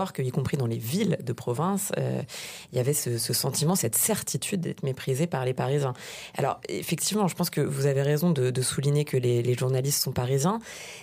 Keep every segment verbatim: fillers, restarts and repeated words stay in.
qu'y compris dans les villes de province, euh, il y avait ce, ce sentiment, cette certitude d'être méprisé par les Parisiens. Alors, effectivement, je pense que vous avez raison de, de souligner que les, les journalistes sont parisiens.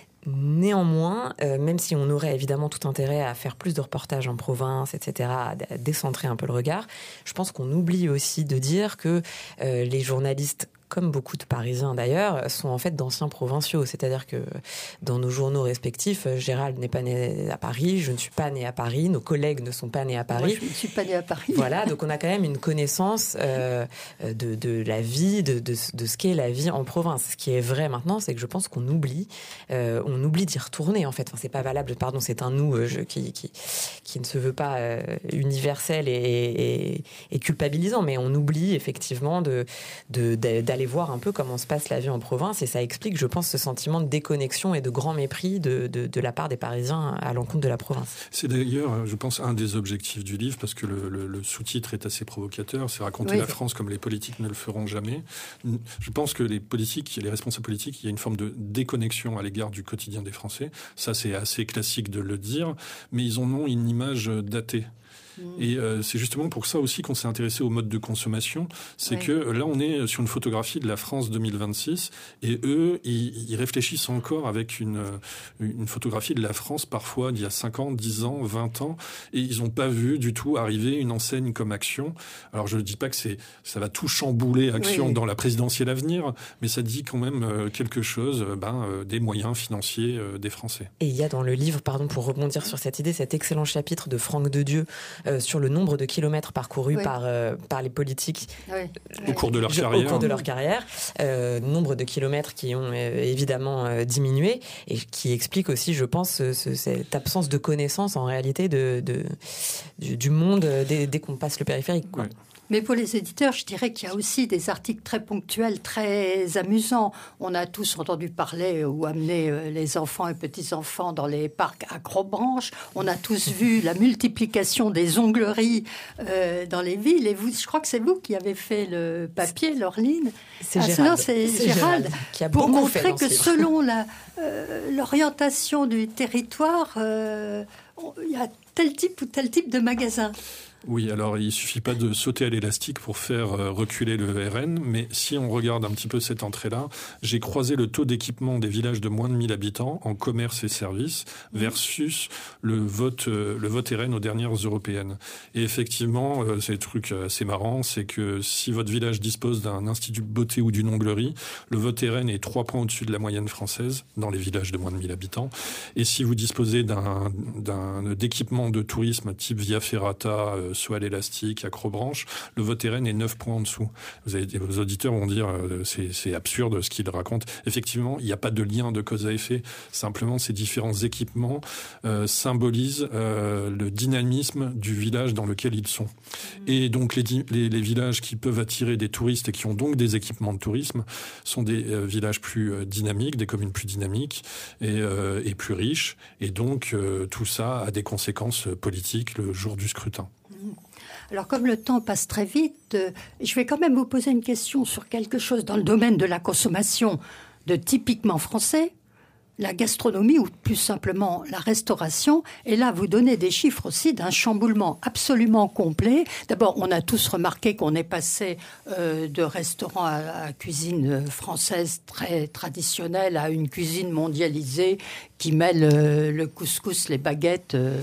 Néanmoins, euh, même si on aurait évidemment tout intérêt à faire plus de reportages en province, et cetera, à décentrer un peu le regard, je pense qu'on oublie aussi de dire que euh, les journalistes, comme beaucoup de Parisiens d'ailleurs, sont en fait d'anciens provinciaux. C'est-à-dire que dans nos journaux respectifs, Gérald n'est pas né à Paris, je ne suis pas né à Paris, nos collègues ne sont pas nés à Paris. Moi, je ne suis pas né à Paris. Voilà, donc on a quand même une connaissance euh, de, de la vie, de, de, de ce qu'est la vie en province. Ce qui est vrai maintenant, c'est que je pense qu'on oublie, euh, on oublie d'y retourner en fait. Enfin, c'est pas valable, pardon, c'est un nous euh, je, qui, qui, qui ne se veut pas euh, universel et, et, et culpabilisant, mais on oublie effectivement de, de, de, d'aller aller voir un peu comment se passe la vie en province, et ça explique, je pense, ce sentiment de déconnexion et de grand mépris de, de, de la part des Parisiens à l'encontre de la province. C'est d'ailleurs, je pense, un des objectifs du livre, parce que le, le, le sous-titre est assez provocateur, c'est raconter oui. la France comme les politiques ne le feront jamais. Je pense que les politiques, les responsables politiques, il y a une forme de déconnexion à l'égard du quotidien des Français. Ça, c'est assez classique de le dire, mais ils en ont une image datée. Et euh, c'est justement pour ça aussi qu'on s'est intéressé au mode de consommation. C'est oui. que là, on est sur une photographie de la France deux mille vingt-six, et eux, ils, ils réfléchissent encore avec une, une photographie de la France parfois d'il y a cinq ans, dix ans, vingt ans, et ils n'ont pas vu du tout arriver une enseigne comme Action. Alors je ne dis pas que c'est, ça va tout chambouler Action oui. dans la présidentielle à venir, mais ça dit quand même quelque chose ben, euh, des moyens financiers euh, des Français. Et il y a dans le livre, pardon, pour rebondir sur cette idée, cet excellent chapitre de Franck Dedieu Euh, sur le nombre de kilomètres parcourus oui. par, euh, par les politiques oui. au cours de leur je, carrière. Au cours de leur carrière. Euh, nombre de kilomètres qui ont euh, évidemment euh, diminué, et qui explique aussi, je pense, ce, ce, cette absence de connaissance en réalité de, de, du, du monde dès, dès qu'on passe le périphérique, quoi. Oui. Mais pour les éditeurs, je dirais qu'il y a aussi des articles très ponctuels, très amusants. On a tous entendu parler ou amener les enfants et petits-enfants dans les parcs à Acrobranche. On a tous vu la multiplication des ongleries euh, dans les villes. Et vous, je crois que c'est vous qui avez fait le papier, Laureline. C'est ah, Gérald. Non, c'est c'est Gérald, Gérald qui a pour beaucoup montrer fait que selon la, euh, l'orientation du territoire, euh, il y a tel type ou tel type de magasin. Oui, alors il suffit pas de sauter à l'élastique pour faire euh, reculer le R N, mais si on regarde un petit peu cette entrée-là, j'ai croisé le taux d'équipement des villages de moins de mille habitants en commerce et services versus le vote, euh, le vote R N aux dernières européennes. Et effectivement, euh, c'est le truc assez marrant, c'est que si votre village dispose d'un institut de beauté ou d'une onglerie, le vote R N est trois points au-dessus de la moyenne française dans les villages de moins de mille habitants. Et si vous disposez d'un, d'un d'équipement de tourisme type Via Ferrata, euh, soit à l'élastique, Acrobranche, le vote R N est neuf points en dessous. Vous avez, vos auditeurs vont dire euh, c'est, c'est absurde ce qu'ils racontent. Effectivement, il n'y a pas de lien de cause à effet. Simplement, ces différents équipements euh, symbolisent euh, le dynamisme du village dans lequel ils sont. Et donc, les, les, les villages qui peuvent attirer des touristes et qui ont donc des équipements de tourisme sont des euh, villages plus euh, dynamiques, des communes plus dynamiques et, euh, et plus riches. Et donc, euh, tout ça a des conséquences politiques le jour du scrutin. Alors, comme le temps passe très vite, euh, je vais quand même vous poser une question sur quelque chose dans le domaine de la consommation de typiquement français, la gastronomie ou plus simplement la restauration. Et là, vous donnez des chiffres aussi d'un chamboulement absolument complet. D'abord, on a tous remarqué qu'on est passé euh, de restaurants à, à cuisine française très traditionnelle à une cuisine mondialisée qui mêle euh, le couscous, les baguettes euh,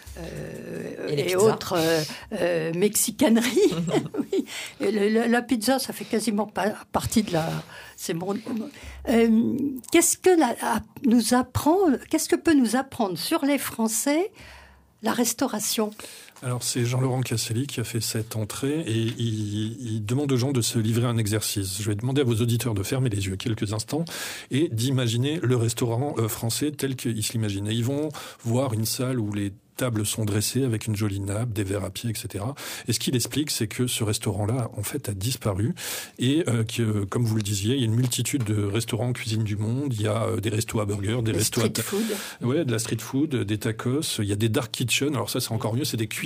euh, et, et autres euh, euh, mexicaneries. Oui. Et le, le, la pizza, ça fait quasiment pas partie de la... C'est bon. Euh, qu'est-ce que la, nous apprend, qu'est-ce que peut nous apprendre sur les Français la restauration ? Alors, c'est Jean-Laurent Casselli qui a fait cette entrée et il, il demande aux gens de se livrer à un exercice. Je vais demander à vos auditeurs de fermer les yeux quelques instants et d'imaginer le restaurant français tel qu'ils se l'imaginent. Et ils vont voir une salle où les tables sont dressées avec une jolie nappe, des verres à pied, et cetera. Et ce qu'il explique, c'est que ce restaurant-là, en fait, a disparu et euh, que, comme vous le disiez, il y a une multitude de restaurants en cuisine du monde. Il y a euh, des restos à burgers, des le restos street à... food. Ouais, de la street food, des tacos. Il y a des dark kitchen. Alors ça, c'est encore mieux. C'est des cuisines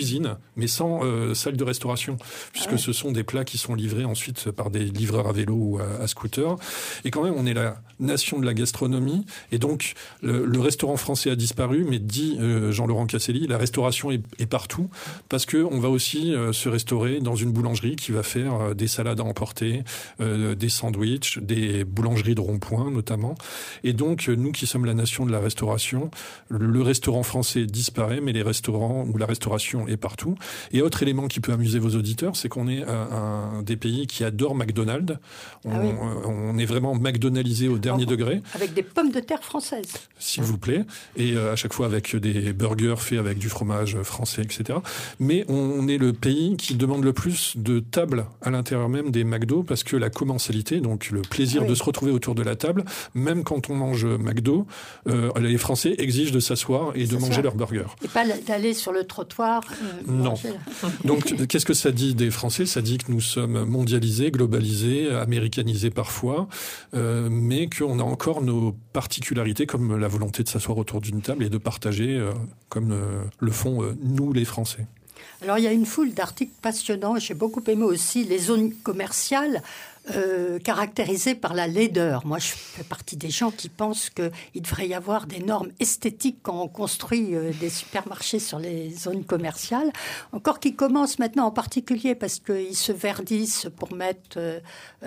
cuisine, mais sans euh, salle de restauration, puisque ah ouais. ce sont des plats qui sont livrés ensuite par des livreurs à vélo ou à, à scooter. Et quand même, on est la nation de la gastronomie, et donc le, le restaurant français a disparu, mais dit euh, Jean-Laurent Casselli, la restauration est, est partout, parce que on va aussi euh, se restaurer dans une boulangerie qui va faire euh, des salades à emporter, euh, des sandwichs, des boulangeries de rond-point notamment. Et donc, nous qui sommes la nation de la restauration, le restaurant français disparaît, mais les restaurants ou la restauration est partout. Et autre élément qui peut amuser vos auditeurs, c'est qu'on est un, un des pays qui adore McDonald's. On, ah oui. on est vraiment McDonaldisé au dernier en, degré. Avec des pommes de terre françaises. S'il vous plaît. Et euh, à chaque fois avec des burgers faits avec du fromage français, et cetera. Mais on est le pays qui demande le plus de tables à l'intérieur même des McDo, parce que la commensalité, donc le plaisir ah oui. de se retrouver autour de la table, même quand on mange McDo, euh, les Français exigent de s'asseoir et de s'asseoir. manger leur burger. Et pas d'aller sur le trottoir. Euh, non. Donc, qu'est-ce que ça dit des Français ? Ça dit que nous sommes mondialisés, globalisés, américanisés parfois, euh, mais qu'on a encore nos particularités, comme la volonté de s'asseoir autour d'une table et de partager, euh, comme euh, le font euh, nous, les Français. Alors, il y a une foule d'articles passionnants. J'ai beaucoup aimé aussi les zones commerciales euh, caractérisées par la laideur. Moi, je fais partie des gens qui pensent qu'il devrait y avoir des normes esthétiques quand on construit euh, des supermarchés sur les zones commerciales. Encore qui commencent maintenant en particulier parce qu'ils se verdissent pour mettre euh,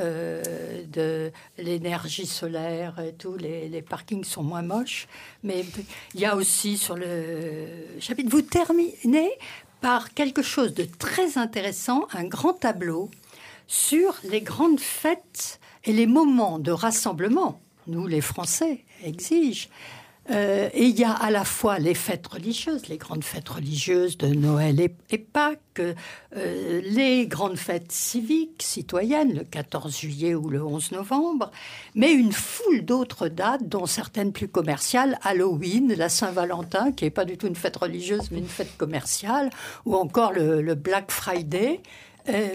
euh, de l'énergie solaire et tout. Les, les parkings sont moins moches. Mais il y a aussi sur le chapitre... Vous terminez par quelque chose de très intéressant, un grand tableau sur les grandes fêtes et les moments de rassemblement. Nous, les Français, exigent. Euh, et il y a à la fois les fêtes religieuses, les grandes fêtes religieuses de Noël et, et Pâques, euh, les grandes fêtes civiques, citoyennes, le quatorze juillet ou le onze novembre, mais une foule d'autres dates, dont certaines plus commerciales, Halloween, la Saint-Valentin, qui n'est pas du tout une fête religieuse, mais une fête commerciale, ou encore le, le Black Friday. Euh,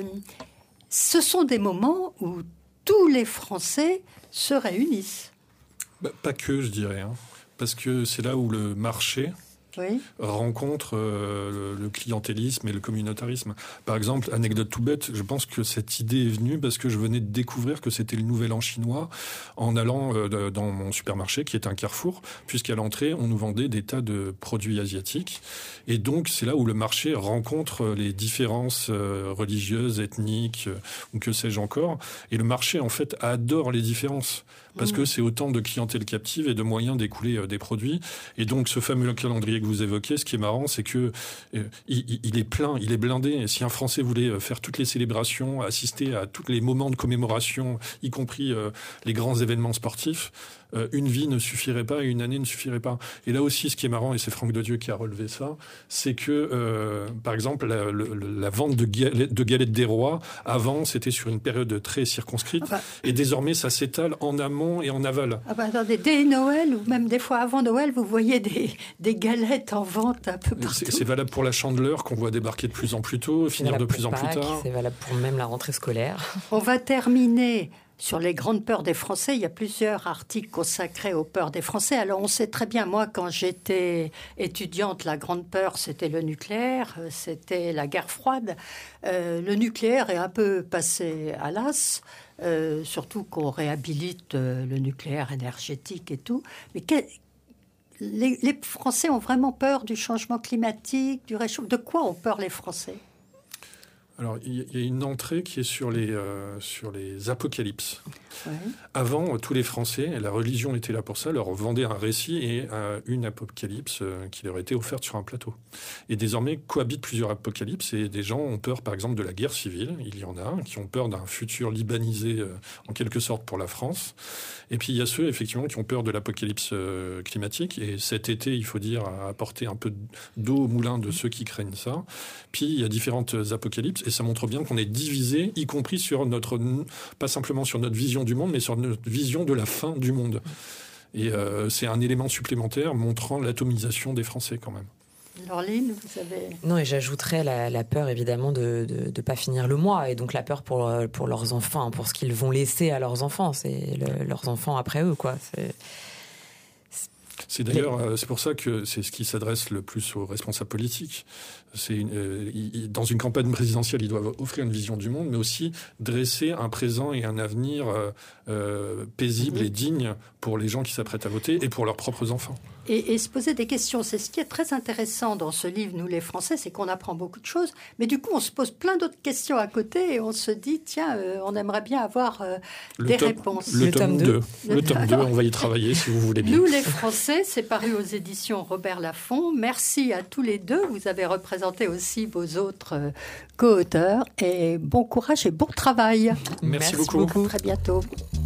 ce sont des moments où tous les Français se réunissent. Bah, pas que, je dirais, hein. Parce que c'est là où le marché oui. rencontre euh, le, le clientélisme et le communautarisme. Par exemple, anecdote tout bête, je pense que cette idée est venue parce que je venais de découvrir que c'était le nouvel an chinois en allant euh, dans mon supermarché, qui est un Carrefour, puisqu'à l'entrée, on nous vendait des tas de produits asiatiques. Et donc, c'est là où le marché rencontre les différences euh, religieuses, ethniques, euh, ou que sais-je encore. Et le marché, en fait, adore les différences. Parce que c'est autant de clientèle captive et de moyens d'écouler euh, des produits. Et donc, ce fameux calendrier que vous évoquez, ce qui est marrant, c'est que euh, il, il est plein, il est blindé. Et si un Français voulait faire toutes les célébrations, assister à tous les moments de commémoration, y compris euh, les grands événements sportifs, euh, une vie ne suffirait pas et une année ne suffirait pas. Et là aussi, ce qui est marrant, et c'est Franck Dedieu qui a relevé ça, c'est que, euh, par exemple, la, le, la vente de galettes, de galettes des rois, avant, c'était sur une période très circonscrite. Ah bah. Et désormais, ça s'étale en amont et en aval. Ah bah attendez, dès Noël, ou même des fois avant Noël, vous voyez des, des galettes en vente un peu partout. C'est, c'est valable pour la Chandeleur, qu'on voit débarquer de plus en plus tôt, finir de plus en Pâques, plus tard. C'est valable pour même la rentrée scolaire. On va terminer sur les grandes peurs des Français. Il y a plusieurs articles consacrés aux peurs des Français. Alors on sait très bien, moi, quand j'étais étudiante, la grande peur, c'était le nucléaire, c'était la guerre froide. Euh, le nucléaire est un peu passé à l'as. Euh, surtout qu'on réhabilite euh, le nucléaire énergétique et tout. Mais que, les, les Français ont vraiment peur du changement climatique, du réchauffement. De quoi ont peur les Français ? Alors, il y a une entrée qui est sur les, euh, sur les apocalypses. Ouais. Avant, tous les Français, la religion était là pour ça, leur vendait un récit et euh, une apocalypse euh, qui leur était offerte sur un plateau. Et désormais, cohabitent plusieurs apocalypses et des gens ont peur, par exemple, de la guerre civile. Il y en a qui ont peur d'un futur libanisé, euh, en quelque sorte, pour la France. Et puis, il y a ceux, effectivement, qui ont peur de l'apocalypse euh, climatique. Et cet été, il faut dire, a apporté un peu d'eau au moulin de ceux qui craignent ça. Puis, il y a différentes apocalypses. Et ça montre bien qu'on est divisé, y compris sur notre, pas simplement sur notre vision du monde, mais sur notre vision de la fin du monde. Et euh, c'est un élément supplémentaire montrant l'atomisation des Français quand même. Laureline, vous avez... Non, et j'ajouterais la, la peur évidemment de ne pas finir le mois, et donc la peur pour, pour leurs enfants, pour ce qu'ils vont laisser à leurs enfants. C'est le, leurs enfants après eux, quoi. C'est... C'est d'ailleurs, Les... c'est pour ça que c'est ce qui s'adresse le plus aux responsables politiques. C'est une, euh, ils, dans une campagne présidentielle, ils doivent offrir une vision du monde, mais aussi dresser un présent et un avenir euh, euh, paisible mmh. et digne pour les gens qui s'apprêtent à voter et pour leurs propres enfants. Et, et se poser des questions. C'est ce qui est très intéressant dans ce livre, Nous les Français, c'est qu'on apprend beaucoup de choses, mais du coup, on se pose plein d'autres questions à côté et on se dit, tiens, euh, on aimerait bien avoir euh, des tome, réponses. Le, le tome deux. Le, le tome deux, on va y travailler si vous voulez bien. Nous les Français, c'est paru aux éditions Robert Laffont. Merci à tous les deux. Vous avez représenté aussi vos autres euh, co-auteurs et bon courage et bon travail. Merci, Merci beaucoup. beaucoup. À très bientôt.